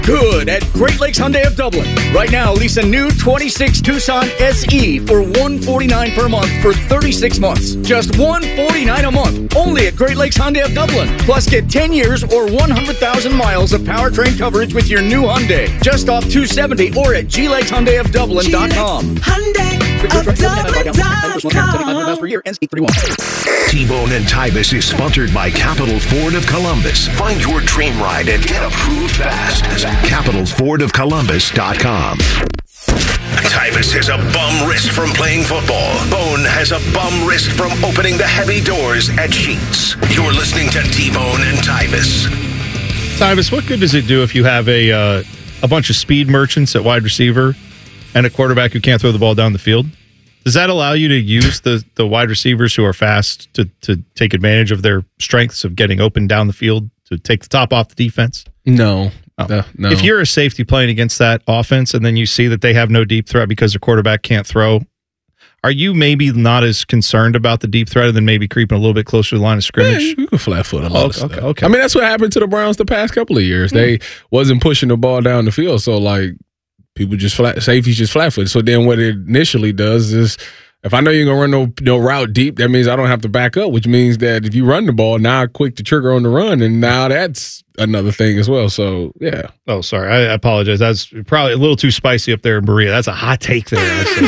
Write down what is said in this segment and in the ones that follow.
Good at Great Lakes Hyundai of Dublin. Right now, lease a new 26 Tucson SE for $149 per month for 36 months. Just $149 a month. Only at Great Lakes Hyundai of Dublin. Plus, get 10 years or 100,000 miles of powertrain coverage with your new Hyundai. Just off 270 or at GLakesHyundaiofDublin.com. Hyundai of Dublin.com. Per year, ends 8/31. T-Bone and Tyvis is sponsored by Capital Ford of Columbus. Find your dream ride and get approved fast at CapitalFordOfColumbus.com. Tyvis has a bum wrist from playing football. Bone has a bum wrist from opening the heavy doors at Sheets. You're listening to T-Bone and Tyvis. Tyvis, what good does it do if you have a bunch of speed merchants at wide receiver and a quarterback who can't throw the ball down the field? Does that allow you to use the wide receivers who are fast to take advantage of their strengths of getting open down the field to take the top off the defense? No. Oh. No. If you're a safety playing against that offense and then you see that they have no deep threat because their quarterback can't throw, are you maybe not as concerned about the deep threat and then maybe creeping a little bit closer to the line of scrimmage? Yeah, you can flat foot a lot of stuff. Okay. I mean, that's what happened to the Browns the past couple of years. They wasn't pushing the ball down the field, so like people safeties just flat foot. So then what it initially does is, if I know you're going to run no route deep, that means I don't have to back up, which means that if you run the ball, now I quick the trigger on the run, and now that's another thing as well. So, yeah. Oh, sorry. I apologize. That's probably a little too spicy up there in Berea. That's a hot take there.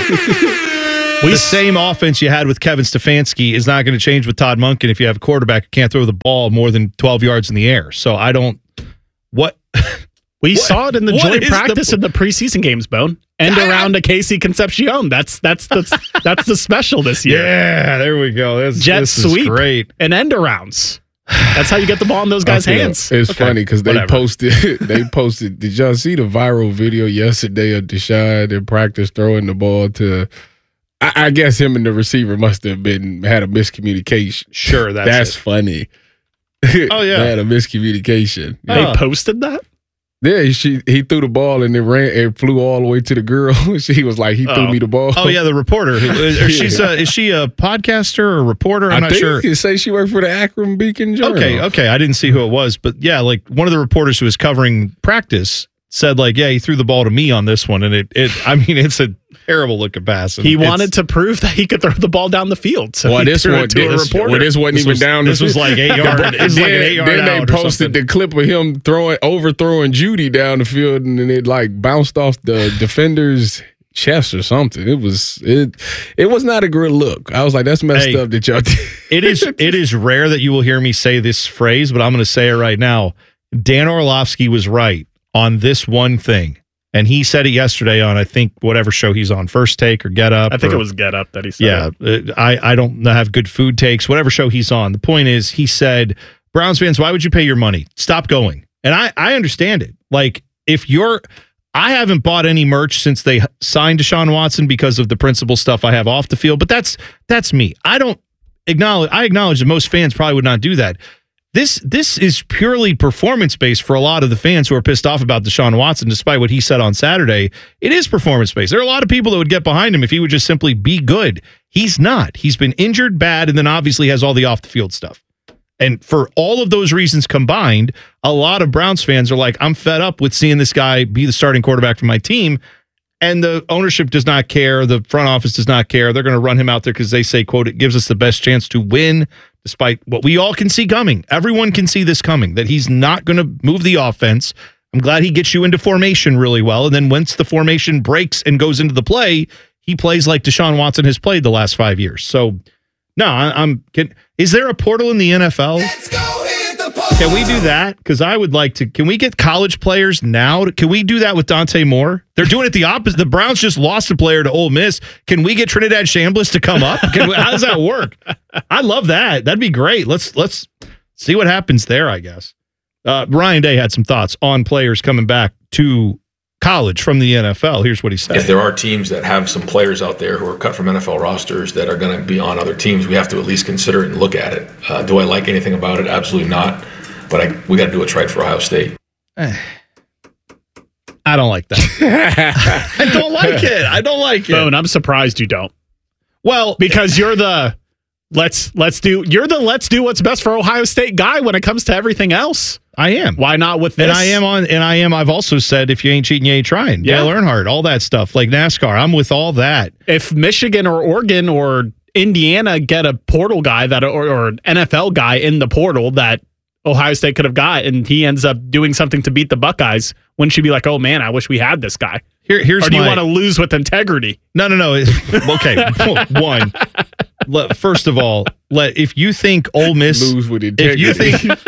The same offense you had with Kevin Stefanski is not going to change with Todd Monken if you have a quarterback who can't throw the ball more than 12 yards in the air. So I don't – what – We saw it in the joint practice in the preseason games, Bone. End around a Casey Concepcion. That's the special this year. Yeah, there we go. Jet sweep. Is great. And end arounds. That's how you get the ball in those guys' hands. It's funny because they posted. Did y'all see the viral video yesterday of Deshaun in practice throwing the ball to? I guess him and the receiver must have had a miscommunication. Sure, that's funny. Oh yeah, they had a miscommunication. They posted that. Yeah, he threw the ball and it flew all the way to the girl. She was like, he threw me the ball. Oh yeah, the reporter. Is she a podcaster or a reporter? I'm not sure. I think you say she worked for the Akron Beacon Journal. Okay. I didn't see who it was, but yeah, like one of the reporters who was covering practice said, like, yeah, he threw the ball to me on this one, and it's a terrible looking pass. He wanted to prove that he could throw the ball down the field. So this wasn't even down. This was like 8 yards. Then they posted the clip of him overthrowing Judy down the field, and then it like bounced off the defender's chest or something. It was not a good look. I was like, that's messed up that y'all did. It is rare that you will hear me say this phrase, but I'm going to say it right now. Dan Orlovsky was right on this one thing. And he said it yesterday on, I think, whatever show he's on, First Take or Get Up. I think it was Get Up that he said. Yeah, I don't have good food takes, whatever show he's on. The point is, he said, Browns fans, why would you pay your money? Stop going. And I understand it. Like, I haven't bought any merch since they signed Deshaun Watson because of the principal stuff I have off the field, but that's me. I acknowledge that most fans probably would not do that. This is purely performance-based for a lot of the fans who are pissed off about Deshaun Watson, despite what he said on Saturday. It is performance-based. There are a lot of people that would get behind him if he would just simply be good. He's not. He's been injured bad and then obviously has all the off-the-field stuff. And for all of those reasons combined, a lot of Browns fans are like, I'm fed up with seeing this guy be the starting quarterback for my team. And the ownership does not care. The front office does not care. They're going to run him out there because they say, quote, it gives us the best chance to win, despite what we all can see coming. Everyone can see this coming, that he's not going to move the offense. I'm glad he gets you into formation really well. And then once the formation breaks and goes into the play, he plays like Deshaun Watson has played the last 5 years. So, no, is there a portal in the NFL? Let's go hit the portal. Can we do that? Because I would like to. Can we get college players now? Can we do that with Dante Moore? They're doing it the opposite. The Browns just lost a player to Ole Miss. Can we get Trinidad Chambliss to come up? How does that work? I love that. That'd be great. Let's see what happens there, I guess. Ryan Day had some thoughts on players coming back to college from the NFL. Here's what he said. If there are teams that have some players out there who are cut from NFL rosters that are going to be on other teams, we have to at least consider it and look at it. Do I like anything about it? Absolutely not. But we got to do what's right for Ohio State. I don't like that. I don't like it. Bone, I'm surprised you don't. Well, because you're the let's do what's best for Ohio State guy when it comes to everything else. I am. Why not with this? I've also said if you ain't cheating, you ain't trying. Yeah. Dale Earnhardt, all that stuff, like NASCAR. I'm with all that. If Michigan or Oregon or Indiana get a portal guy or an NFL guy in the portal that Ohio State could have got, and he ends up doing something to beat the Buckeyes, wouldn't you be like, oh man, I wish we had this guy? Here's or do you want to lose with integrity? No. Okay, one. First of all, if you think Ole Miss lose with integrity, if you think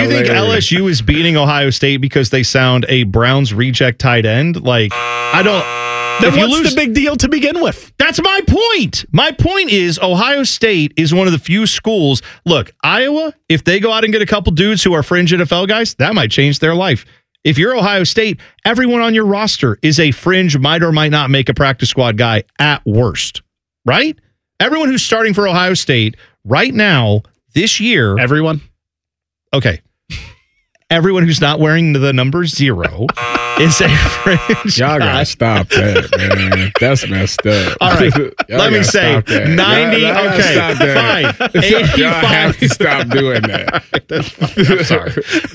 LSU is beating Ohio State because they sound a Browns reject tight end, like I don't. Then what's the big deal to begin with? That's my point. My point is Ohio State is one of the few schools. Look, Iowa, if they go out and get a couple dudes who are fringe NFL guys, that might change their life. If you're Ohio State, everyone on your roster is a fringe, might or might not make a practice squad guy at worst, right? Everyone who's starting for Ohio State right now, this year. Everyone? Okay. Everyone who's not wearing the number 0 is a fringe Y'all gotta stop that, man. That's messed up. All right. Let me say 90. Okay. Stop that. Fine. 85. Y'all have to stop doing that. I'm sorry.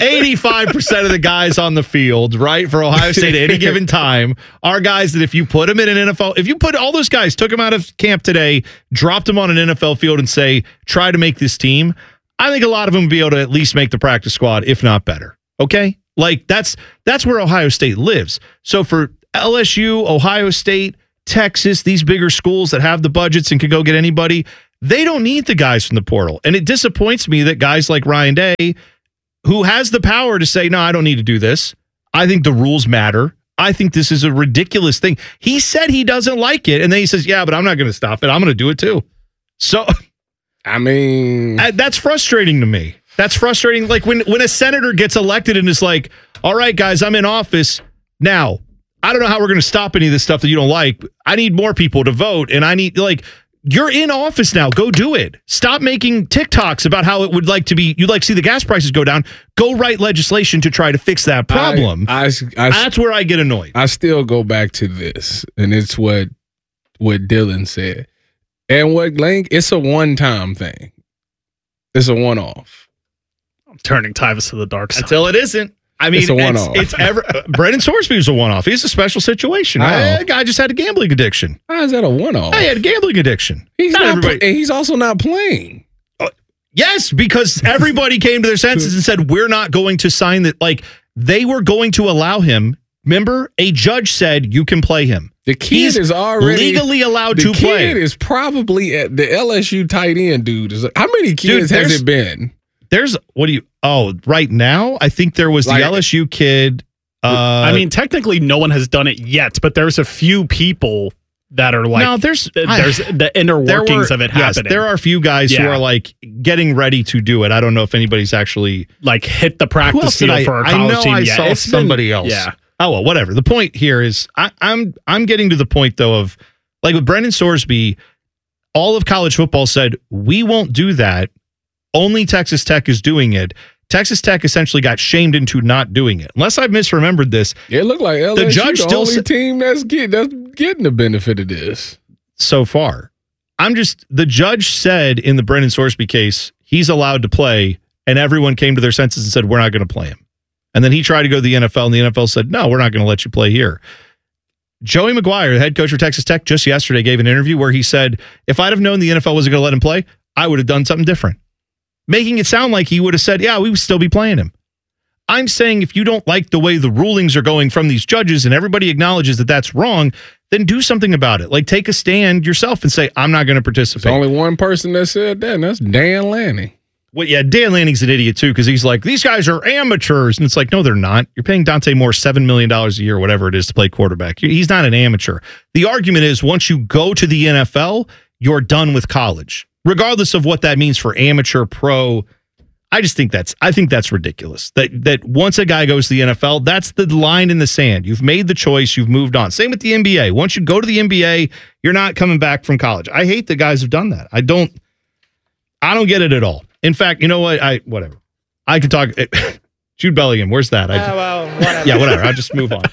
85% of the guys on the field, right, for Ohio State at any given time are guys that if you put them in an NFL, if you put all those guys, took them out of camp today, dropped them on an NFL field and say, try to make this team, I think a lot of them will be able to at least make the practice squad, if not better. Okay? Like, that's where Ohio State lives. So for LSU, Ohio State, Texas, these bigger schools that have the budgets and can go get anybody, they don't need the guys from the portal. And it disappoints me that guys like Ryan Day, who has the power to say, no, I don't need to do this. I think the rules matter. I think this is a ridiculous thing. He said he doesn't like it. And then he says, yeah, but I'm not going to stop it. I'm going to do it too. So, I mean, that's frustrating to me. That's frustrating. Like when a senator gets elected and is like, all right, guys, I'm in office now. I don't know how we're going to stop any of this stuff that you don't like. I need more people to vote. And I need, like, you're in office now. Go do it. Stop making TikToks about how it would like to be. You'd like to see the gas prices go down. Go write legislation to try to fix that problem. That's where I get annoyed. I still go back to this. And it's what Dylan said. And what Link, it's a one-time thing. It's a one-off. I'm turning Tyvus to the dark side. Until it isn't. I mean, it's Brendan Sorsby was a one-off. He's a special situation. A guy just had a gambling addiction. How is that a one-off? He had a gambling addiction. He's also not playing. Yes, because everybody came to their senses and said, we're not going to sign that. Like, they were going to allow him. Remember, a judge said you can play him. The kid is already legally allowed to play. The kid is probably at the LSU tight end dude. How many kids has it been? Right now, I think there was the LSU kid. I mean, technically, no one has done it yet, but there's a few people that are like, no, there's the inner workings of it happening. Yes, there are a few guys who are like getting ready to do it. I don't know if anybody's actually like hit the practice field for a college team yet. I saw somebody else. Yeah. Oh, well, whatever. The point here is I'm getting to the point, though, of like with Brendan Sorsby, all of college football said, we won't do that. Only Texas Tech is doing it. Texas Tech essentially got shamed into not doing it. Unless I've misremembered this. It looked like LSU the judge the only team that's getting the benefit of this. So far. The judge said in the Brendan Sorsby case, he's allowed to play, and everyone came to their senses and said, we're not going to play him. And then he tried to go to the NFL, and the NFL said, no, we're not going to let you play here. Joey McGuire, the head coach for Texas Tech, just yesterday gave an interview where he said, if I'd have known the NFL wasn't going to let him play, I would have done something different. Making it sound like he would have said, yeah, we would still be playing him. I'm saying if you don't like the way the rulings are going from these judges and everybody acknowledges that that's wrong, then do something about it. Like take a stand yourself and say, I'm not going to participate. There's only one person that said that, and that's Dan Lanning. Well, yeah, Dan Lanning's an idiot, too, because he's like, these guys are amateurs. And it's like, no, they're not. You're paying Dante Moore $7 million a year, whatever it is, to play quarterback. He's not an amateur. The argument is once you go to the NFL, you're done with college, regardless of what that means for amateur, pro. I think that's ridiculous. That once a guy goes to the NFL, that's the line in the sand. You've made the choice. You've moved on. Same with the NBA. Once you go to the NBA, you're not coming back from college. I hate that guys have done that. I don't get it at all. In fact, you know what? Whatever. I can talk. Jude Bellingham, where's that? Whatever. Yeah, whatever. I'll just move on.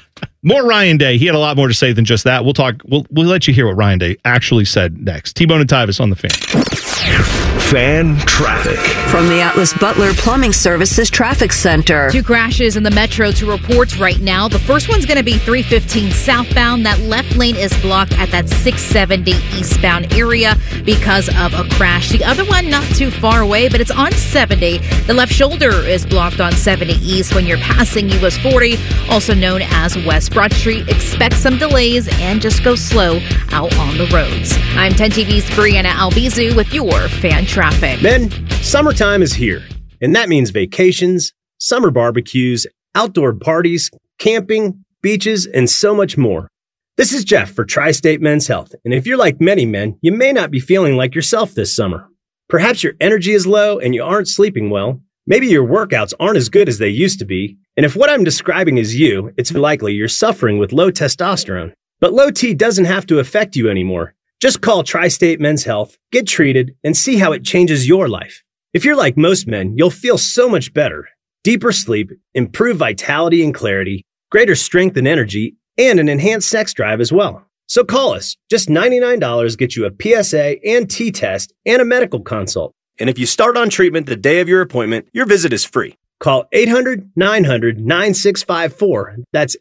More Ryan Day. He had a lot more to say than just that. We'll let you hear what Ryan Day actually said next. T-Bone and Tyvis on the Fan. Fan traffic. From the Atlas Butler Plumbing Services Traffic Center. 2 crashes in the metro to report right now. The first one's going to be 315 southbound. That left lane is blocked at that 670 eastbound area because of a crash. The other one not too far away, but it's on 70. The left shoulder is blocked on 70 east when you're passing US 40, also known as West Broad Street. Expect some delays and just go slow out on the roads. I'm 10 TV's Brianna Albizu with your Fan Traffic. Men, summertime is here, and that means vacations, summer barbecues, outdoor parties, camping, beaches, and so much more. This is Jeff for Tri-State Men's Health, and if you're like many men, you may not be feeling like yourself this summer. Perhaps your energy is low and you aren't sleeping well. Maybe your workouts aren't as good as they used to be. And if what I'm describing is you, it's likely you're suffering with low testosterone. But low T doesn't have to affect you anymore. Just call Tri-State Men's Health, get treated, and see how it changes your life. If you're like most men, you'll feel so much better. Deeper sleep, improved vitality and clarity, greater strength and energy, and an enhanced sex drive as well. So call us. Just $99 gets you a PSA and T-test and a medical consult. And if you start on treatment the day of your appointment, your visit is free. Call 800-900-9654. That's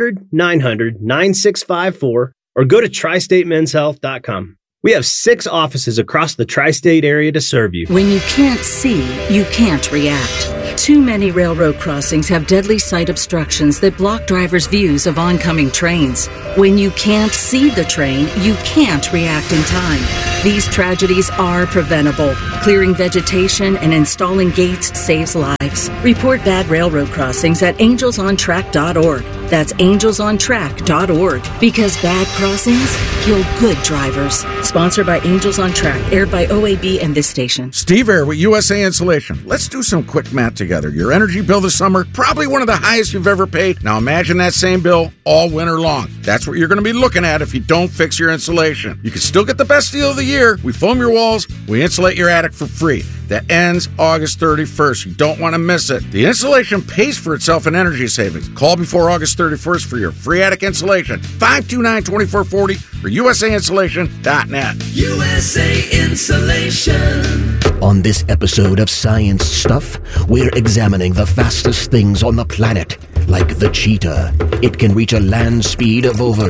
800-900-9654. Or go to TriStateMen'sHealth.com. We have 6 offices across the tri-state area to serve you. When you can't see, you can't react. Too many railroad crossings have deadly sight obstructions that block drivers' views of oncoming trains. When you can't see the train, you can't react in time. These tragedies are preventable. Clearing vegetation and installing gates saves lives. Report bad railroad crossings at angelsontrack.org. That's angelsontrack.org. Because bad crossings kill good drivers. Sponsored by Angels on Track. Aired by OAB and this station. Steve Air with USA Insulation. Let's do some quick math together. Your energy bill this summer, probably one of the highest you've ever paid. Now imagine that same bill all winter long. That's what you're going to be looking at if you don't fix your insulation. You can still get the best deal of the year. We foam your walls. We insulate your attic for free. That ends August 31st. You don't want to miss it. The insulation pays for itself in energy savings. Call before August 31st for your free attic insulation. 529-2440 or usainsulation.net. USA Insulation. On this episode of Science Stuff, we're examining the fastest things on the planet, like the cheetah. It can reach a land speed of over...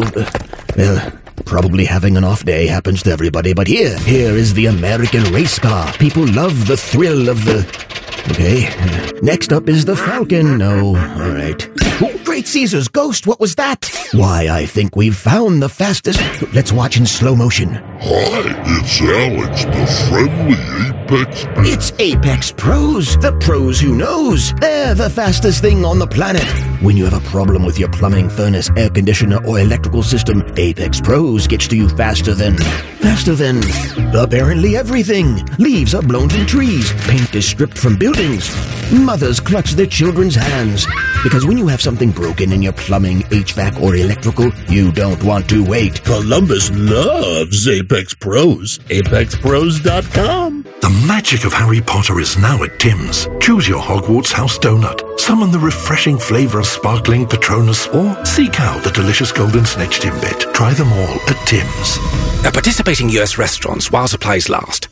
probably having an off day happens to everybody, but here is the American race car. People love the thrill of the... Okay. Next up is the Falcon. No, all right. Oh, Great Caesar's ghost, what was that? Why, I think we've found the fastest... Let's watch in slow motion. Hi, it's Alex, the friendly Apex Pro. It's Apex Pros, the pros who knows. They're the fastest thing on the planet. When you have a problem with your plumbing, furnace, air conditioner, or electrical system, Apex Pros gets to you faster than apparently everything. Leaves are blown from trees. Paint is stripped from buildings. Mothers clutch their children's hands. Because when you have something broken in your plumbing, HVAC, or electrical, you don't want to wait. Columbus loves Apex Pros. ApexPros.com. The magic of Harry Potter is now at Tim's. Choose your Hogwarts house donut. Summon the refreshing flavor of sparkling Patronus, or seek out the delicious golden snitch Timbit. Try them all at Tim's. At participating US restaurants while supplies last.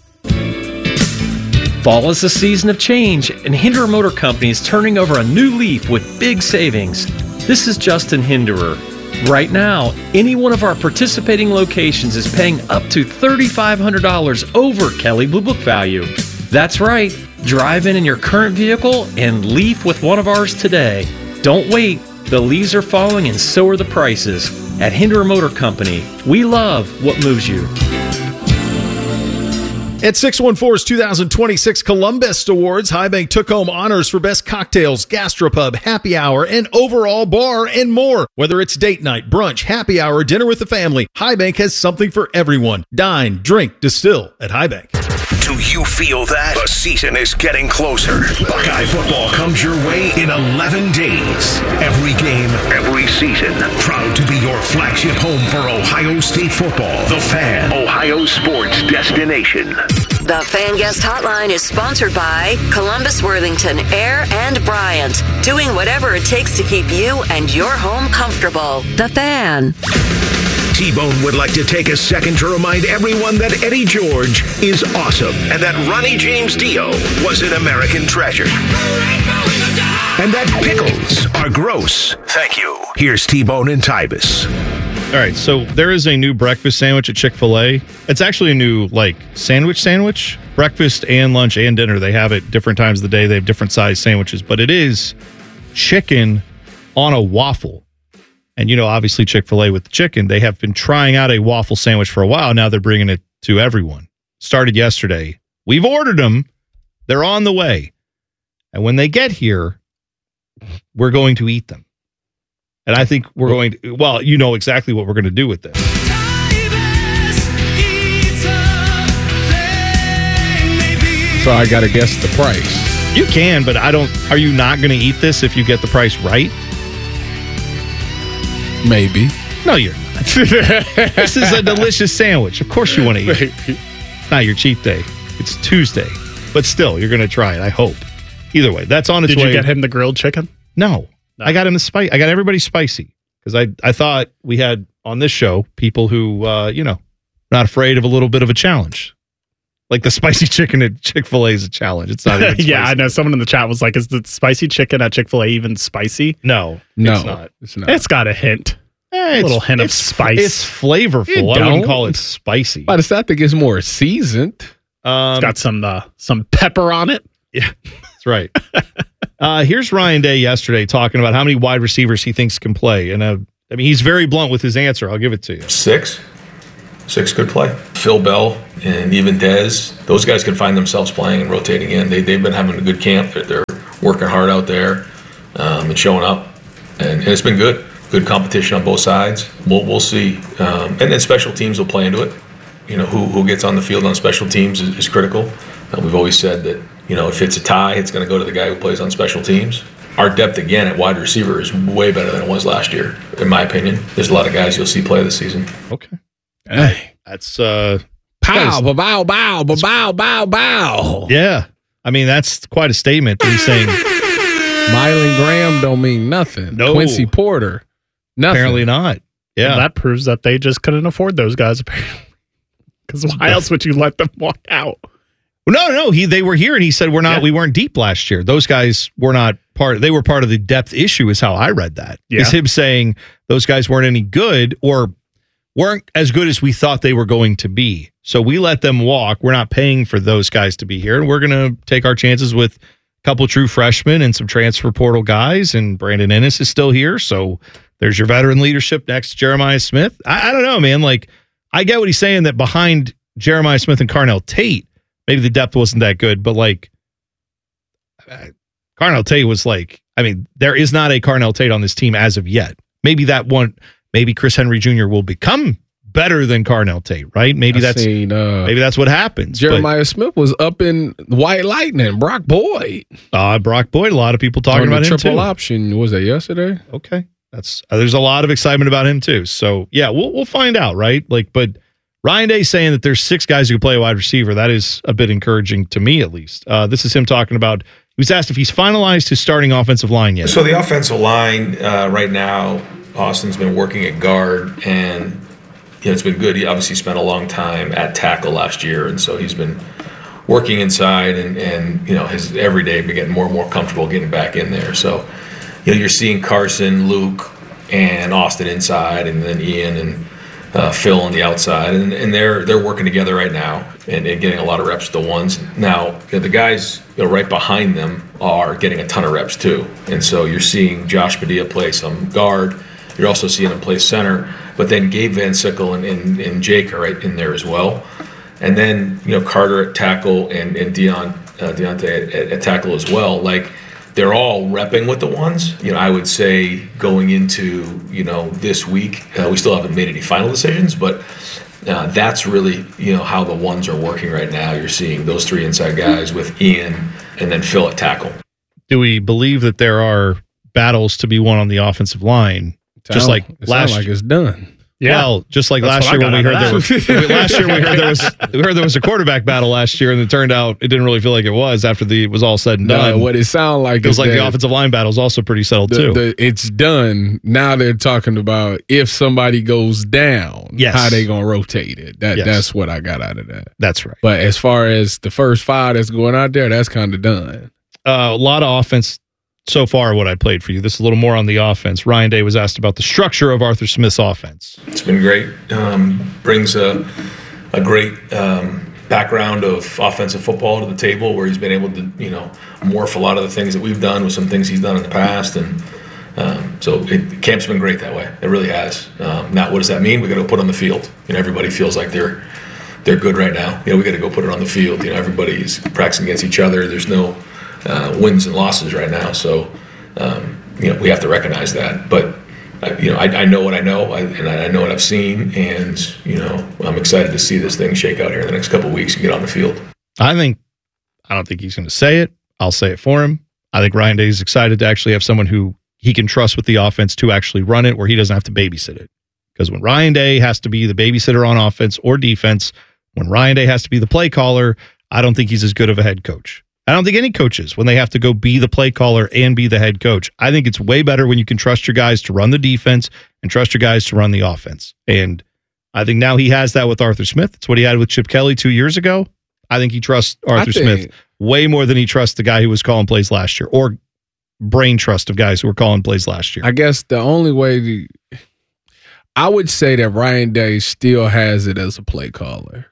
Fall is a season of change, and Hinderer Motor Company is turning over a new leaf with big savings. This is Justin Hinderer. Right now, any one of our participating locations is paying up to $3,500 over Kelley Blue Book value. That's right. Drive in your current vehicle and leaf with one of ours today. Don't wait. The leaves are falling and so are the prices. At Hinderer Motor Company, we love what moves you. At 614's 2026 Columbus Awards, High Bank took home honors for best cocktails, gastropub, happy hour, and overall bar and more. Whether it's date night, brunch, happy hour, dinner with the family, High Bank has something for everyone. Dine, drink, distill at High Bank. Do you feel that? The season is getting closer. Buckeye football comes your way in 11 days. Every game, every season. Proud to be your flagship home for Ohio State football. The Fan, Ohio sports destination. The Fan Guest Hotline is sponsored by Columbus, Worthington, Air, and Bryant. Doing whatever it takes to keep you and your home comfortable. The Fan. T-Bone would like to take a second to remind everyone that Eddie George is awesome and that Ronnie James Dio was an American treasure. And that pickles are gross. Thank you. Here's T-Bone and Tybus. All right, so there is a new breakfast sandwich at Chick-fil-A. It's actually a new, sandwich. Breakfast and lunch and dinner. They have it different times of the day. They have different size sandwiches. But it is chicken on a waffle. And, obviously Chick-fil-A with the chicken, they have been trying out a waffle sandwich for a while. Now they're bringing it to everyone. Started yesterday. We've ordered them. They're on the way. And when they get here, we're going to eat them. And I think we're going to, you know exactly what we're going to do with this. So I got to guess the price. You can, but are you not going to eat this if you get the price right? Maybe. No, you're not. This is a delicious sandwich. Of course you want to eat it. It's not your cheat day. It's Tuesday. But still, you're going to try it, I hope. Either way, that's on its way. Did you get him the grilled chicken? No. I got him the spice. I got everybody spicy because I thought we had on this show people who, not afraid of a little bit of a challenge. Like the spicy chicken at Chick-fil-A is a challenge. It's not even spicy. Yeah, I know. Someone in the chat was like, is the spicy chicken at Chick-fil-A even spicy? No, it's not. It's got a hint. A little hint of spice. It's flavorful. I wouldn't call it spicy. But I think it's more seasoned. It's got some pepper on it. Yeah, that's right. Here's Ryan Day yesterday talking about how many wide receivers he thinks can play. And he's very blunt with his answer. I'll give it to you. Six could play. Phil Bell and even Dez, those guys can find themselves playing and rotating in. They've been having a good camp. They're working hard out there and showing up. And it's been good. Good competition on both sides. We'll see. And then special teams will play into it. Who gets on the field on special teams is critical. We've always said that, if it's a tie, it's going to go to the guy who plays on special teams. Our depth, again, at wide receiver is way better than it was last year, in my opinion. There's a lot of guys you'll see play this season. Okay. Hey. That's, pow, bow, bow, bow, bow, bow. Yeah. That's quite a statement that he's saying. Mylan Graham don't mean nothing. No. Quincy Porter, nothing. Apparently not. Yeah. Well, that proves that they just couldn't afford those guys, apparently. Because why else would you let them walk out? No. They were here, and he said we weren't deep last year. Those guys were not they were part of the depth issue, is how I read that. Yeah. Is him saying those guys weren't any good or weren't as good as we thought they were going to be. So we let them walk. We're not paying for those guys to be here, and we're going to take our chances with a couple true freshmen and some transfer portal guys, and Brandon Ennis is still here. So there's your veteran leadership next to Jeremiah Smith. I don't know, man. I get what he's saying, that behind Jeremiah Smith and Carnell Tate, maybe the depth wasn't that good, but Carnell Tate was there is not a Carnell Tate on this team as of yet. Maybe Chris Henry Jr. will become better than Carnell Tate, right? Maybe that's what happens. Jeremiah Smith was up in White Lightning. Brock Boyd. Brock Boyd, a lot of people talking about him too. Triple option, was that yesterday? Okay. There's a lot of excitement about him too. So yeah, we'll find out, right? But Ryan Day saying that there's 6 guys who can play a wide receiver. That is a bit encouraging to me, at least. This is him talking about. He was asked if he's finalized his starting offensive line yet. So the offensive line right now, Austin's been working at guard, and it's been good. He obviously spent a long time at tackle last year, and so he's been working inside, and his every day been getting more and more comfortable getting back in there. So you're seeing Carson, Luke, and Austin inside, and then Ian and Phil on the outside, and they're working together right now and getting a lot of reps with the ones. Now the guys right behind them are getting a ton of reps too, and so you're seeing Josh Padilla play some guard. You're also seeing him play center, but then Gabe Van Sickle and Jake are right in there as well, and then Carter at tackle and Deontay at tackle as well. They're all repping with the ones. I would say going into, this week, we still haven't made any final decisions, but that's really, how the ones are working right now. You're seeing those 3 inside guys with Ian and then Phil at tackle. Do we believe that there are battles to be won on the offensive line? Just like last year? It's done. Yeah. Well, just like That's last year what when I we got heard out of we heard there was a quarterback battle last year, and it turned out it didn't really feel like it was after it was all said and done. What it sounded like it was is like the that offensive line battle is also pretty settled too. It's done. Now they're talking about if somebody goes down, how they gonna rotate it. That's what I got out of that. That's right. But as far as the first 5 that's going out there, that's kind of done. A lot of offense so far. What I played for you. This is a little more on the offense. Ryan Day was asked about the structure of Arthur Smith's offense. It's been great. Brings a great background of offensive football to the table, where he's been able to morph a lot of the things that we've done with some things he's done in the past, and so camp's been great that way. It really has. Now, what does that mean? We got to put on the field. Everybody feels like they're good right now. We got to go put it on the field. Everybody's practicing against each other. There's no wins and losses right now, so we have to recognize that. But I know what I know, and I know what I've seen, and I'm excited to see this thing shake out here in the next couple of weeks and get on the field. I don't think he's going to say it. I'll say it for him. I think Ryan Day is excited to actually have someone who he can trust with the offense to actually run it, where he doesn't have to babysit it. Because when Ryan Day has to be the babysitter on offense or defense, when Ryan Day has to be the play caller, I don't think he's as good of a head coach. I don't think any coaches, when they have to go be the play caller and be the head coach, I think it's way better when you can trust your guys to run the defense and trust your guys to run the offense. And I think now he has that with Arthur Smith. It's what he had with Chip Kelly 2 years ago. I think he trusts Arthur Smith way more than he trusts the guy who was calling plays last year, or brain trust of guys who were calling plays last year. I guess the only way I would say that Ryan Day still has it as a play caller.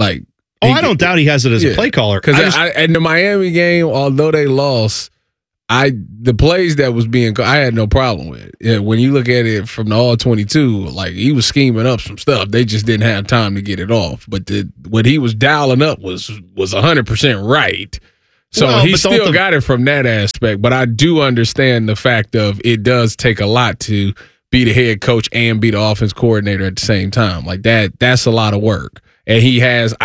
I don't doubt he has it as a play caller. Because in the Miami game, although they lost, the plays that was being called, I had no problem with. When you look at it from the All-22, he was scheming up some stuff. They just didn't have time to get it off. But what he was dialing up was 100% right. So he still got it from that aspect. But I do understand the fact of it does take a lot to be the head coach and be the offense coordinator at the same time. That's a lot of work. And he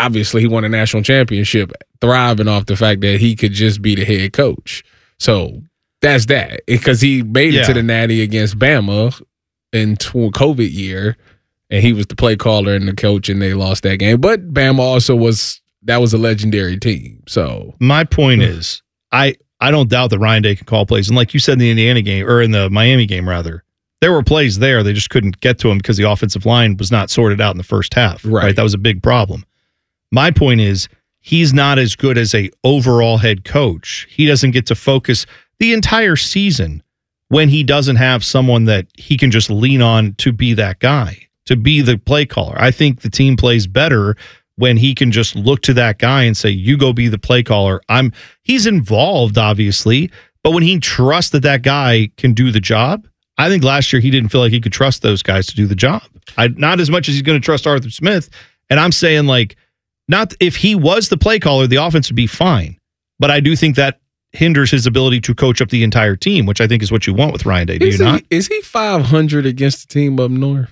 won a national championship thriving off the fact that he could just be the head coach. So that's that. Because he made it to the Natty against Bama in COVID year, and he was the play caller and the coach, and they lost that game. But Bama also was a legendary team. So my point is, I don't doubt that Ryan Day can call plays. And like you said in the Indiana game, or in the Miami game rather, there were plays there. They just couldn't get to him because the offensive line was not sorted out in the first half. Right? That was a big problem. My point is, he's not as good as a overall head coach. He doesn't get to focus the entire season when he doesn't have someone that he can just lean on to be that guy, to be the play caller. I think the team plays better when he can just look to that guy and say, you go be the play caller. He's involved, obviously, but when he trusts that guy can do the job, I think last year he didn't feel like he could trust those guys to do the job. Not as much as he's going to trust Arthur Smith. And I'm saying, not if he was the play caller, the offense would be fine. But I do think that hinders his ability to coach up the entire team, which I think is what you want with Ryan Day. Do you not? Is he 500 against the team up north?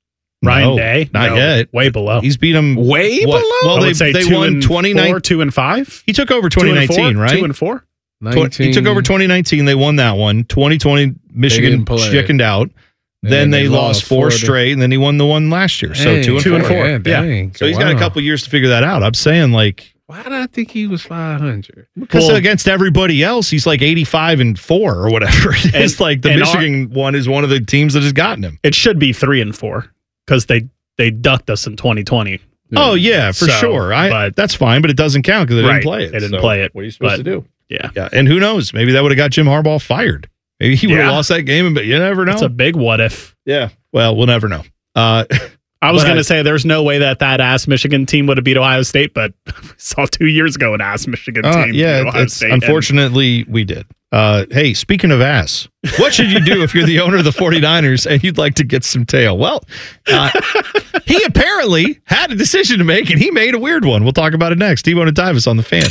Ryan Day? Not yet. Way below. He's beat them. Way below? Well, they won 2019. 2-5? He took over 2019, right? 2-4? He took over 2019. They won that one. 2020, Michigan chickened out. Then they lost 4 straight, and then he won the one last year. So 2-4. Yeah. So he's got a couple years to figure that out. I'm saying, why did I think he was 500? Because against everybody else, he's 85-4 or whatever. It's the Michigan one is one of the teams that has gotten him. It should be 3-4 because they ducked us in 2020. Oh yeah, for sure. But that's fine, but it doesn't count because they didn't play it. They didn't play it. What are you supposed to do? Yeah. And who knows? Maybe that would have got Jim Harbaugh fired. Maybe he would have lost that game, but you never know. It's a big what if. Yeah. Well, we'll never know. I was going to say there's no way that ass Michigan team would have beat Ohio State, but we saw 2 years ago an ass Michigan team beat Ohio State. Unfortunately, we did. Hey, speaking of ass, what should you do if you're the owner of the 49ers and you'd like to get some tail? Well, he apparently had a decision to make, and he made a weird one. We'll talk about it next. T-Bone and Tyvis on the Fan.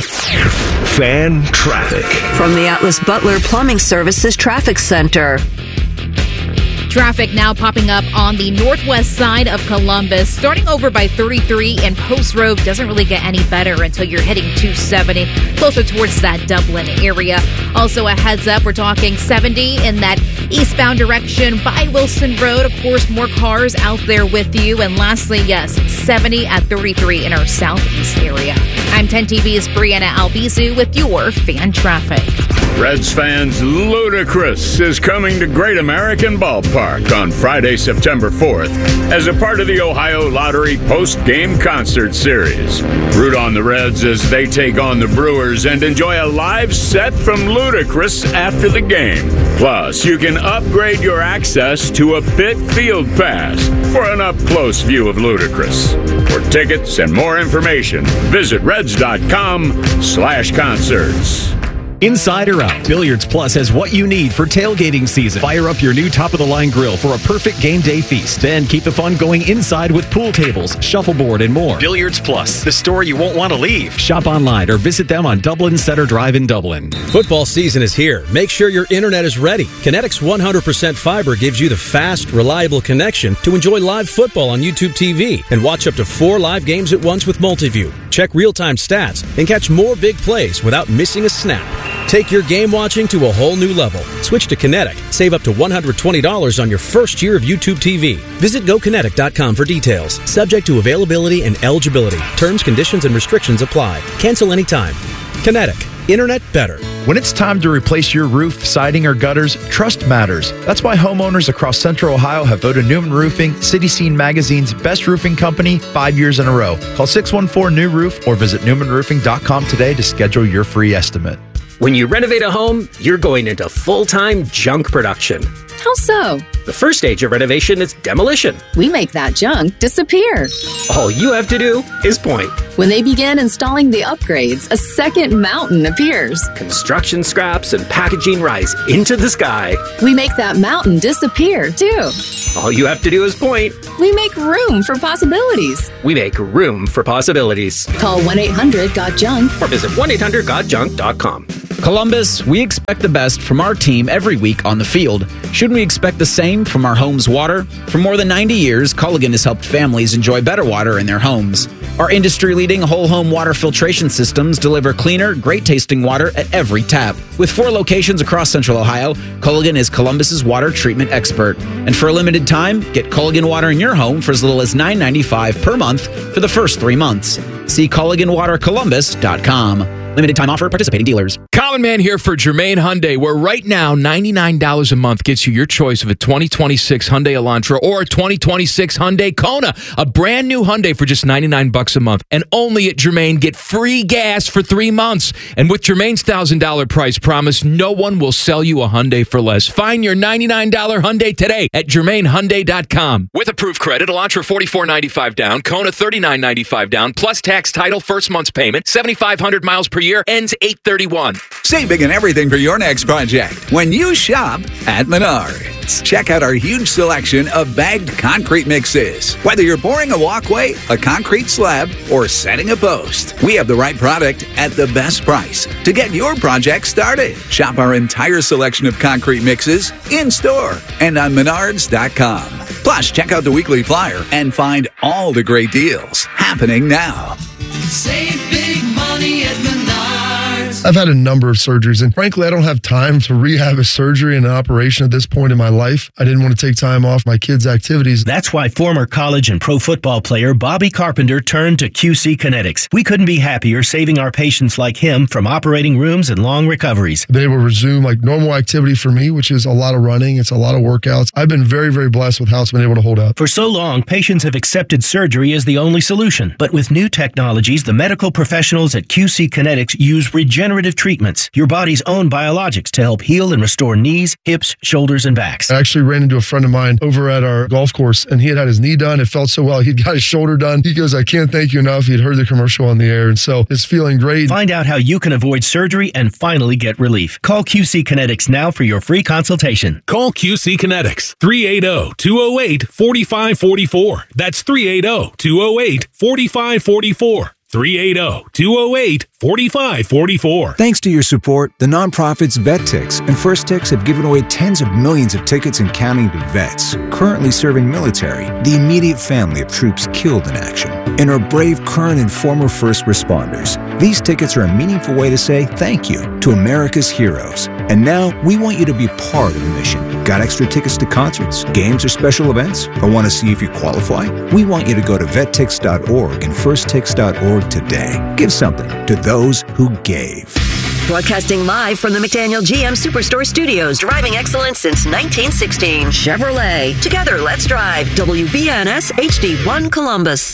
Fan traffic. From the Atlas Butler Plumbing Services Traffic Center. Traffic now popping up on the northwest side of Columbus, starting over by 33 and Post Road. Doesn't really get any better until you're hitting 270, closer towards that Dublin area. Also a heads up, we're talking 70 in that eastbound direction by Wilson Road. Of course, more cars out there with you. And lastly, yes, 70 at 33 in our southeast area. I'm 10 TV's Brianna Albizu with your fan traffic. Reds fans, Ludacris is coming to Great American Ballpark on Friday, September 4th as a part of the Ohio Lottery post-game concert series. Root on the Reds as they take on the Brewers and enjoy a live set from Ludacris after the game. Plus, you can upgrade your access to a Pit Field Pass for an up-close view of Ludacris. For tickets and more information, visit reds.com/concerts. Inside or out, Billiards Plus has what you need for tailgating season. Fire up your new top-of-the-line grill for a perfect game day feast. Then keep the fun going inside with pool tables, shuffleboard, and more. Billiards Plus, the store you won't want to leave. Shop online or visit them on Dublin Center Drive in Dublin. Football season is here. Make sure your internet is ready. Kinetic's 100% fiber gives you the fast, reliable connection to enjoy live football on YouTube TV and watch up to 4 live games at once with Multiview. Check real-time stats and catch more big plays without missing a snap. Take your game watching to a whole new level. Switch to Kinetic. Save up to $120 on your first year of YouTube TV. Visit GoKinetic.com for details. Subject to availability and eligibility. Terms, conditions, and restrictions apply. Cancel anytime. Kinetic. Internet better. When it's time to replace your roof, siding, or gutters, trust matters. That's why homeowners across Central Ohio have voted Newman Roofing City Scene Magazine's best roofing company 5 years in a row. Call 614-NEW-ROOF or visit newmanroofing.com today to schedule your free estimate. When you renovate a home, you're going into full-time junk production. How so? The first stage of renovation is demolition. We make that junk disappear. All you have to do is point. When they begin installing the upgrades, a second mountain appears. Construction scraps and packaging rise into the sky. We make that mountain disappear, too. All you have to do is point. We make room for possibilities. We make room for possibilities. Call 1-800-GOT-JUNK or visit 1-800-GOT-JUNK.com. Columbus, we expect the best from our team every week on the field. Shouldn't we expect the same from our home's water? For more than 90 years, Culligan has helped families enjoy better water in their homes. Our industry-leading whole-home water filtration systems deliver cleaner, great-tasting water at every tap. With 4 locations across Central Ohio, Culligan is Columbus's water treatment expert. And for a limited time, get Culligan water in your home for as little as $9.95 per month for the first 3 months. See CulliganWaterColumbus.com. Limited time offer, participating dealers. Common Man here for Germain Hyundai, where right now $99 a month gets you your choice of a 2026 Hyundai Elantra or a 2026 Hyundai Kona. A brand new Hyundai for just $99 a month. And only at Germain, get free gas for 3 months. And with Germain's $1,000 price promise, no one will sell you a Hyundai for less. Find your $99 Hyundai today at GermainHyundai.com. With approved credit, Elantra $44.95 down, Kona $39.95 down, plus tax, title, first month's payment, 7,500 miles per year, ends 8/31. Save big on everything for your next project when you shop at Menards. Check out our huge selection of bagged concrete mixes. Whether you're pouring a walkway, a concrete slab, or setting a post, we have the right product at the best price to get your project started. Shop our entire selection of concrete mixes in-store and on Menards.com. Plus, check out the weekly flyer and find all the great deals happening now. Save big money at Menards. I've had a number of surgeries, and frankly, I don't have time to rehab a surgery and an operation at this point in my life. I didn't want to take time off my kids' activities. That's why former college and pro football player Bobby Carpenter turned to QC Kinetics. We couldn't be happier saving our patients like him from operating rooms and long recoveries. I've been able to resume like normal activity for me, which is a lot of running. It's a lot of workouts. I've been very, very blessed with how it's been able to hold up. For so long, patients have accepted surgery as the only solution. But with new technologies, the medical professionals at QC Kinetics use regenerative treatments, your body's own biologics, to help heal and restore knees, hips, shoulders, and backs. I actually ran into a friend of mine over at our golf course, and he had his knee done. It felt so well. He'd got his shoulder done. He goes, I can't thank you enough. He'd heard the commercial on the air, and so it's feeling great. Find out how you can avoid surgery and finally get relief. Call QC Kinetics now for your free consultation. Call QC Kinetics, 380-208-4544. That's 380-208-4544. 380-208-4544. Thanks to your support, the nonprofits VetTix and First Tix have given away tens of millions of tickets and counting to vets currently serving military, the immediate family of troops killed in action, and our brave current and former first responders. These tickets are a meaningful way to say thank you to America's heroes. And now we want you to be part of the mission. Got extra tickets to concerts, games, or special events? Or want to see if you qualify? We want you to go to vettix.org and firsttix.org today. Give something to those who gave. Broadcasting live from the McDaniel GM Superstore Studios, driving excellence since 1916. Chevrolet. Together, let's drive. WBNS HD1 Columbus.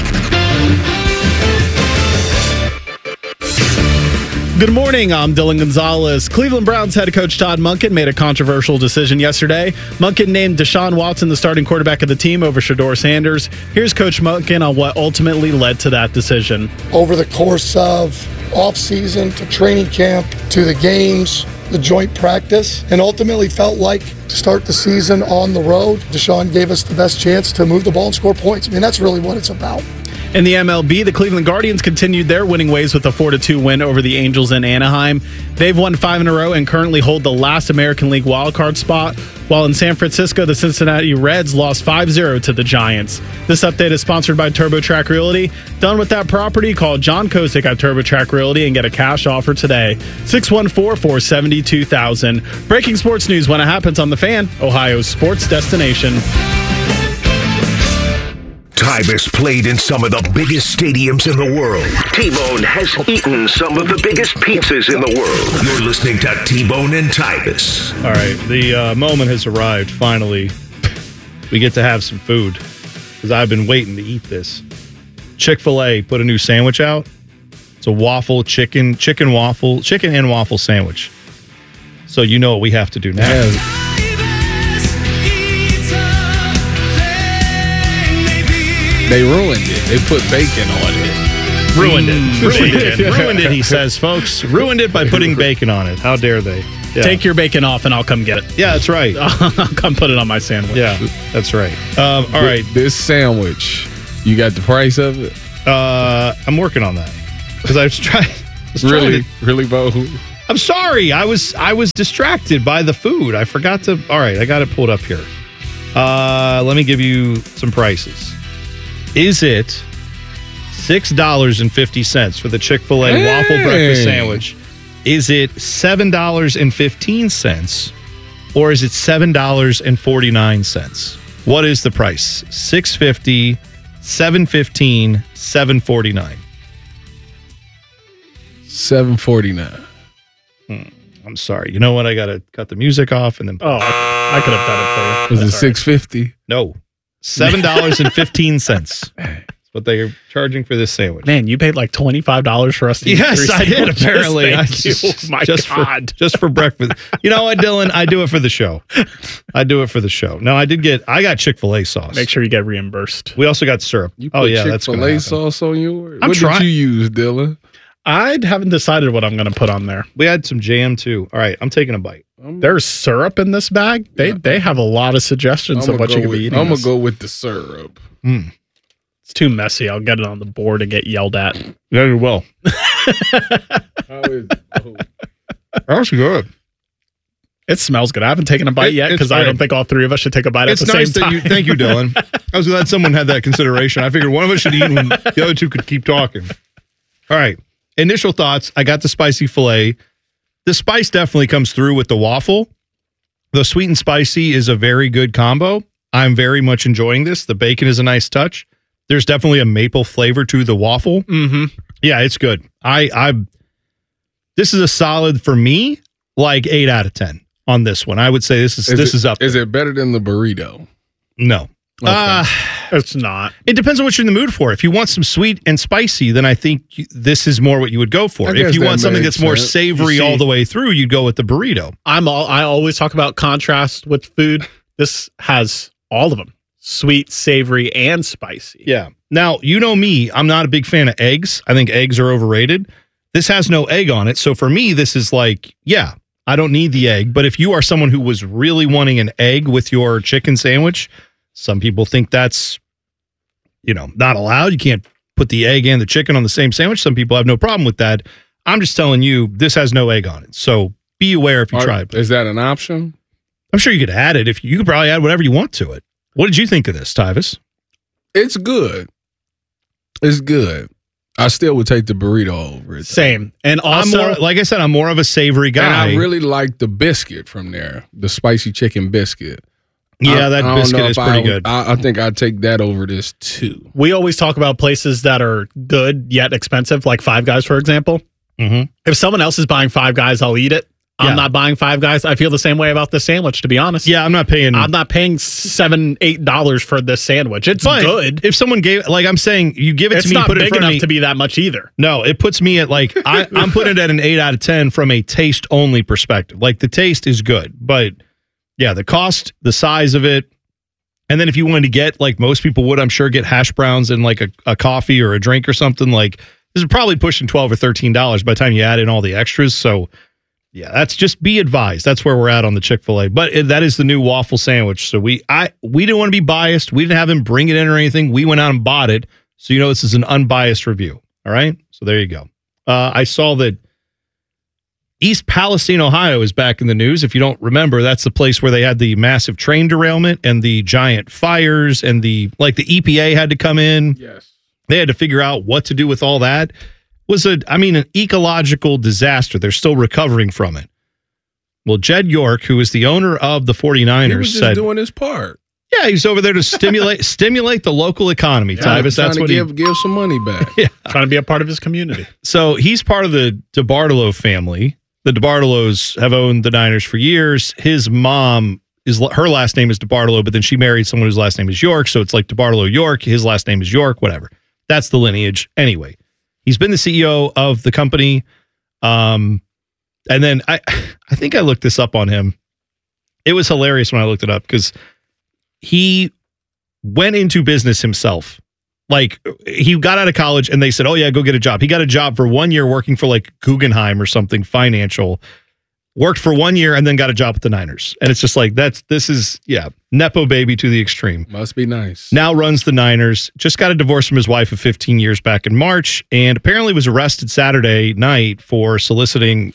Good morning, I'm Dylan Gonzalez. Cleveland Browns head coach Todd Monken made a controversial decision yesterday. Monken named Deshaun Watson the starting quarterback of the team over Shedeur Sanders. Here's Coach Monken on what ultimately led to that decision. Over the course of off-season to training camp to the games, the joint practice, and ultimately felt like to start the season on the road, Deshaun gave us the best chance to move the ball and score points. I mean, that's really what it's about. In the MLB, the Cleveland Guardians continued their winning ways with a 4-2 win over the Angels in Anaheim. They've won 5 in a row and currently hold the last American League wildcard spot, while in San Francisco, the Cincinnati Reds lost 5-0 to the Giants. This update is sponsored by TurboTrack Realty. Done with that property? Call John Kosick at TurboTrack Realty and get a cash offer today. 614-472-2000. Breaking sports news when it happens on The Fan, Ohio's sports destination. Tybus played in some of the biggest stadiums in the world. T-Bone has eaten some of the biggest pizzas in the world. You're listening to T-Bone and Tybus. All right, the moment has arrived, finally. We get to have some food, because I've been waiting to eat this. Chick-fil-A put a new sandwich out. It's a waffle, chicken and waffle sandwich. So you know what we have to do now. Yeah. They ruined it. They put bacon on it. Ruined it, he says, folks. Ruined it by putting bacon on it. How dare they? Yeah. Take your bacon off and I'll come get it. Yeah, that's right. I'll come put it on my sandwich. Yeah, that's right. All right. This sandwich, you got the price of it? I'm working on that. Because I was trying. Really, Bo? I'm sorry. I was distracted by the food. I forgot to. All right, I got it pulled up here. Let me give you some prices. Is it $6.50 for the Chick-fil-A waffle breakfast sandwich? Is it $7.15? Or is it $7.49? What is the price? $6.50, $7.15, $7.49. $7.49. I'm sorry. You know what? I got to cut the music off and then. Oh, I could have done it for you. Was it $6.50? No. $7.15. That's what they're charging for this sandwich. Man, you paid like $25 for us to eat. Yes, I did, apparently. Thank you. My God. Just for breakfast. You know what, Dylan? I do it for the show. No, I got Chick-fil-A sauce. Make sure you get reimbursed. We also got syrup. You put Chick-fil-A sauce on yours? What did you use, Dylan? I haven't decided what I'm going to put on there. We had some jam, too. All right, I'm taking a bite. There's syrup in this bag. They have a lot of suggestions of what you can be eating. I'm going to go with the syrup. It's too messy. I'll get it on the board and get yelled at. Yeah, you will. How is it? That's good. It smells good. I haven't taken a bite yet because I don't think all three of us should take a bite at the same time. Thank you, Dylan. I was glad someone had that consideration. I figured one of us should eat and the other two could keep talking. All right. Initial thoughts. I got the spicy filet. The spice definitely comes through with the waffle. The sweet and spicy is a very good combo. I'm very much enjoying this. The bacon is a nice touch. There's definitely a maple flavor to the waffle. Mm-hmm. Yeah, it's good. This is a solid for me, like 8 out of 10 on this one. I would say this is up there. Is it better than the burrito? No. Okay. It's not. It depends on what you're in the mood for. If you want some sweet and spicy, then I think this is more what you would go for. If you want something that's more savory all the way through, you'd go with the burrito. I always talk about contrast with food. This has all of them. Sweet, savory, and spicy. Yeah. Now, you know me. I'm not a big fan of eggs. I think eggs are overrated. This has no egg on it. So for me, this is like, yeah, I don't need the egg. But if you are someone who was really wanting an egg with your chicken sandwich, some people think that's, not allowed. You can't put the egg and the chicken on the same sandwich. Some people have no problem with that. I'm just telling you, this has no egg on it. So be aware if you try it. Is that an option? I'm sure you could add it. You could probably add whatever you want to it. What did you think of this, Tyvis? It's good. It's good. I still would take the burrito over it. Same. And also, like I said, I'm more of a savory guy. And I really like the biscuit from there, the spicy chicken biscuit. Yeah, that biscuit is pretty good. I think I'd take that over this too. We always talk about places that are good yet expensive, like Five Guys, for example. Mm-hmm. If someone else is buying Five Guys, I'll eat it. I'm not buying Five Guys. I feel the same way about this sandwich, to be honest. Yeah, I'm not paying $7, $8 for this sandwich. It's good. If someone gave, like I'm saying, you give it it's to me, not put it in big front of enough me to be that much either. No, it puts me at like I'm putting it at an 8 out of 10 from a taste only perspective. Like the taste is good, but yeah, the cost, the size of it, and then if you wanted to get, like most people would, I'm sure, get hash browns and like a coffee or a drink or something, like this is probably pushing $12 or $13 by the time you add in all the extras. So yeah, that's just be advised. That's where we're at on the Chick-fil-A. But that is the new waffle sandwich. So we didn't want to be biased. We didn't have them bring it in or anything. We went out and bought it. So this is an unbiased review. All right? So there you go. I saw that East Palestine, Ohio is back in the news. If you don't remember, that's the place where they had the massive train derailment and the giant fires and the EPA had to come in. Yes. They had to figure out what to do with all that. Was an ecological disaster. They're still recovering from it. Well, Jed York, who is the owner of the 49ers, he was just said, doing his part. Yeah, he's over there to stimulate the local economy. Tyvis, that's what give some money back. Yeah. Trying to be a part of his community. So he's part of the DeBartolo family. The DeBartolos have owned the Niners for years. His mom her last name is DeBartolo, but then she married someone whose last name is York, so it's like DeBartolo York. His last name is York. Whatever. That's the lineage. Anyway. He's been the CEO of the company. And then I think I looked this up on him. It was hilarious when I looked it up because he went into business himself. Like he got out of college and they said, oh yeah, go get a job. He got a job for 1 year working for like Guggenheim or something financial. Worked for 1 year and then got a job with the Niners. And it's just like, this is Nepo baby to the extreme. Must be nice. Now runs the Niners. Just got a divorce from his wife of 15 years back in March. And apparently was arrested Saturday night for trying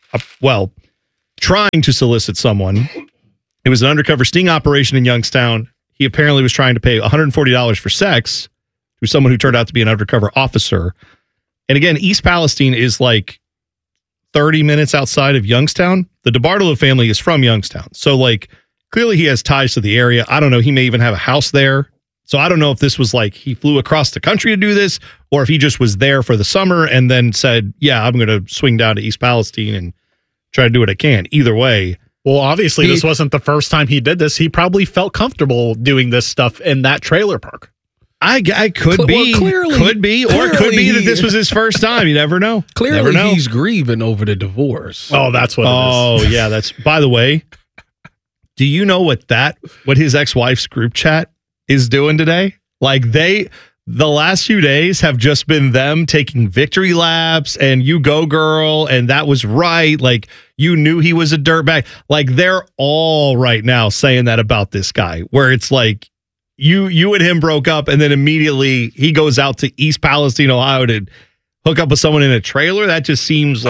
to solicit someone. It was an undercover sting operation in Youngstown. He apparently was trying to pay $140 for sex to someone who turned out to be an undercover officer. And again, East Palestine is like 30 minutes outside of Youngstown. The DeBartolo family is from Youngstown. So like clearly he has ties to the area. I don't know. He may even have a house there. So I don't know if this was like he flew across the country to do this or if he just was there for the summer and then said, yeah, I'm going to swing down to East Palestine and try to do what I can. Either way. Well, obviously this wasn't the first time he did this. He probably felt comfortable doing this stuff in that trailer park. I could be, could be that this was his first time. You never know. Clearly, he's grieving over the divorce. Oh, that's what it is. Oh, yeah. That's, by the way, do you know what his ex-wife's group chat is doing today? Like the last few days have just been them taking victory laps and you go girl. And that was right. Like you knew he was a dirtbag. Like they're all right now saying that about this guy where it's like, You and him broke up, and then immediately he goes out to East Palestine, Ohio to hook up with someone in a trailer. That just seems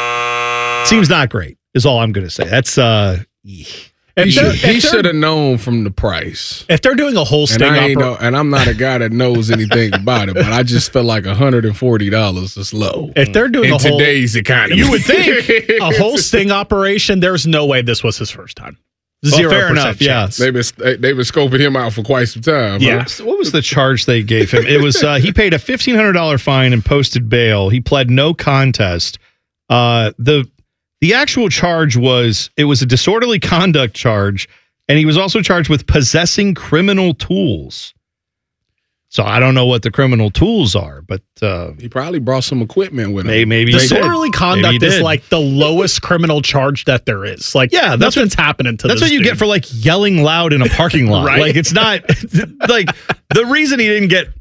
not great, is all I'm going to say. That's, he should have known from the price. If they're doing a whole sting operation. And I'm not a guy that knows anything about it, but I just felt like $140 is low. If they're doing today's economy. You would think a whole sting operation, there's no way this was his first time. 0% fair enough. chance. Yeah, they've been scoping him out for quite some time. Yeah. What was the charge they gave him? It was he paid a $1,500 fine and posted bail. He pled no contest. The actual charge was a disorderly conduct charge, and he was also charged with possessing criminal tools. So I don't know what the criminal tools are, but he probably brought some equipment with him. Maybe disorderly conduct is like the lowest criminal charge that there is. Like, yeah, that's what's happening to. That's this what you dude. get for like yelling loud in a parking lot. Right? Like it's not like the reason he didn't get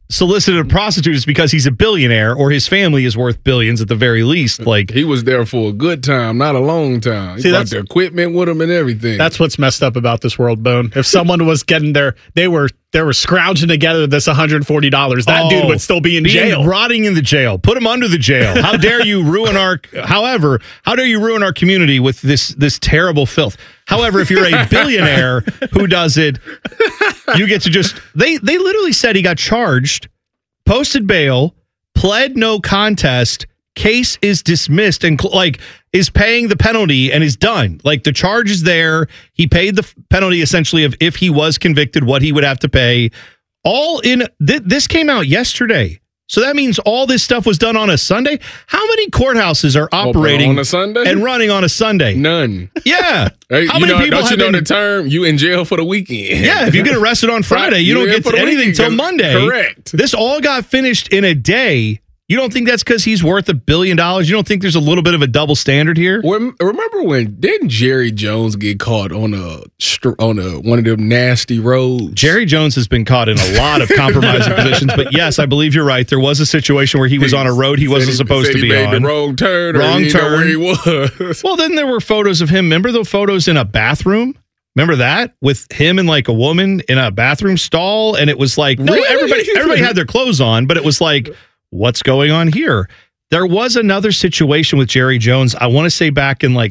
solicited a prostitute is because he's a billionaire or his family is worth billions at the very least. Like, he was there for a good time, not a long time. He brought the equipment with him and everything. That's what's messed up about this world, Bone. If someone was getting there, they were scrounging together this $140. That dude would still be in jail. Rotting in the jail. Put him under the jail. How dare you ruin how dare you ruin our community with this terrible filth? However, if you're a billionaire who does it, you get to just they literally said he got charged, posted bail, pled no contest, case is dismissed, and is paying the penalty and is done. Like, the charge is there. He paid the penalty essentially of if he was convicted, what he would have to pay. All in this came out yesterday. So that means all this stuff was done on a Sunday. How many courthouses are operating on a Sunday and running on a Sunday? None. Yeah. Hey, How many people don't you know the term? You in jail for the weekend. Yeah, if you get arrested on Friday, you don't get to anything till Monday. Correct. This all got finished in a day. You don't think that's because he's worth $1 billion? You don't think there's a little bit of a double standard here? Remember didn't Jerry Jones get caught on one of them nasty roads? Jerry Jones has been caught in a lot of compromising positions, but yes, I believe you're right. There was a situation where he was on a road he wasn't supposed to be on. The wrong turn. Wrong turn. Where he was. Well, then there were photos of him. Remember the photos in a bathroom? Remember that with him and like a woman in a bathroom stall, and it was like everybody had their clothes on, but it was like, what's going on here? There was another situation with Jerry Jones. I want to say back in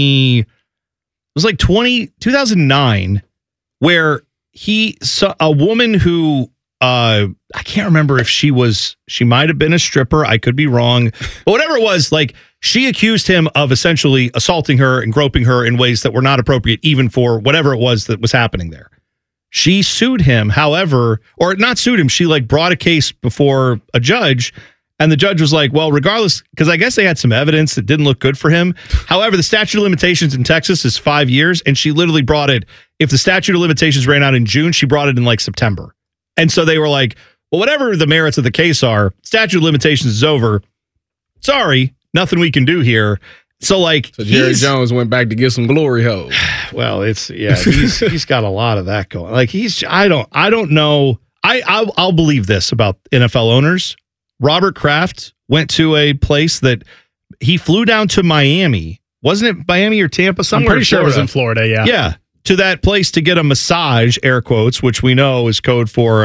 2009, where he saw a woman who I can't remember if she might have been a stripper. I could be wrong, but whatever it was, like, she accused him of essentially assaulting her and groping her in ways that were not appropriate, even for whatever it was that was happening there. She sued him, however, or not sued him. She brought a case before a judge, and the judge was like, well, regardless, because I guess they had some evidence that didn't look good for him. However, the statute of limitations in Texas is 5 years, and she literally brought it. If the statute of limitations ran out in June, she brought it in September. And so they were like, well, whatever the merits of the case are, statute of limitations is over. Sorry, nothing we can do here. So Jerry Jones went back to get some glory hole. Well, he's got a lot of that going. I don't know. I'll believe this about NFL owners. Robert Kraft went to a place that he flew down to Miami. Wasn't it Miami or Tampa? Somewhere. I'm pretty sure it was in Florida. Yeah. Yeah. To that place to get a massage, air quotes, which we know is code for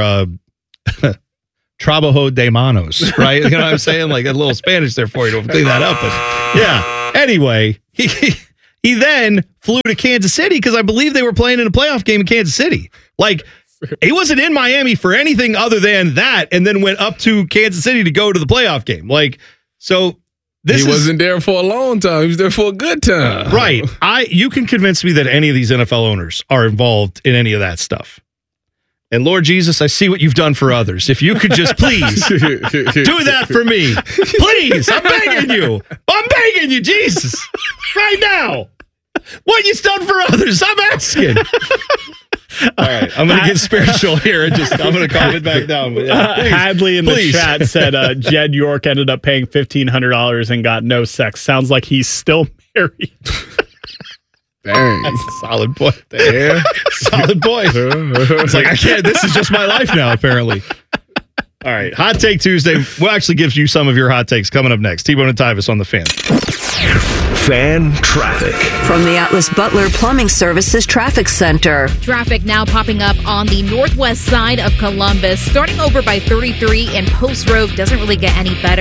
trabajo de manos, right? You know what I'm saying? Like a little Spanish there for you to clean that up. Yeah. Anyway, he then flew to Kansas City because I believe they were playing in a playoff game in Kansas City. He wasn't in Miami for anything other than that, and then went up to Kansas City to go to the playoff game. He wasn't there for a long time. He was there for a good time. Right. You can convince me that any of these NFL owners are involved in any of that stuff. And Lord Jesus, I see what you've done for others. If you could just please do that for me. Please, I'm begging you. I'm begging you, Jesus. Right now. What you've done for others, I'm asking. All right, I'm going to get spiritual here and I'm going to calm it back down. But Hadley in the chat said Jed York ended up paying $1,500 and got no sex. Sounds like he's still married. Dang. That's a solid point. Yeah. Solid point. It's like, I can't. This is just my life now, apparently. All right. Hot Take Tuesday. We'll actually give you some of your hot takes coming up next. T-Bone and Tyvis on the Fan. Fan traffic. From the Atlas Butler Plumbing Services Traffic Center. Traffic now popping up on the northwest side of Columbus, starting over by 33 and Post Road. Doesn't really get any better.